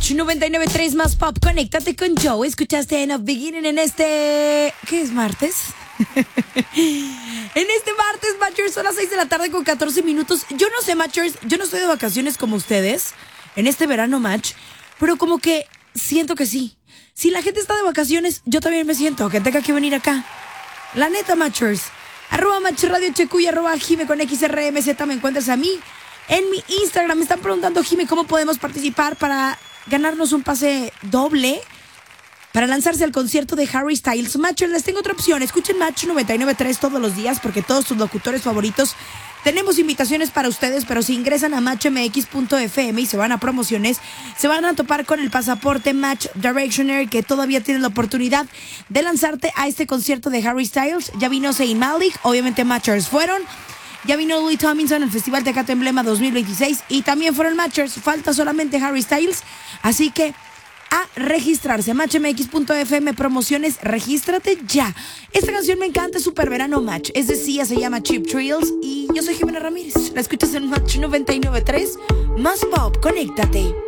Match 99.3 más pop. Conéctate con Joe. Escuchaste End of Beginning en este... ¿Qué es, martes? En este martes, Matchers, son las 6 de la tarde con 14 minutos. Yo no sé, Matchers, yo no estoy de vacaciones como ustedes en este verano, Match, pero como que siento que sí. Si la gente está de vacaciones, yo también me siento que tenga que venir acá. La neta, Matchers. @Match Radio HQ y @Jime con XRMZ me encuentras a mí. En mi Instagram me están preguntando, Jime, ¿cómo podemos participar para ganarnos un pase doble para lanzarse al concierto de Harry Styles? Matchers, les tengo otra opción. Escuchen Match 99.3 todos los días porque todos tus locutores favoritos tenemos invitaciones para ustedes, pero si ingresan a matchmx.fm y se van a promociones, se van a topar con el pasaporte Match Directioner, que todavía tienen la oportunidad de lanzarte a este concierto de Harry Styles. Ya vino Zayn Malik, obviamente Matchers fueron. Ya vino Louis Tomlinson al Festival Tecate Emblema 2026 y también fueron Matchers. Falta solamente Harry Styles, así que a registrarse. matchmx.fm promociones, regístrate ya. Esta canción me encanta, es super verano, Match. Es de Sia, se llama Cheap Thrills y yo soy Jimena Ramírez. La escuchas en Match 99.3 más pop. Conéctate.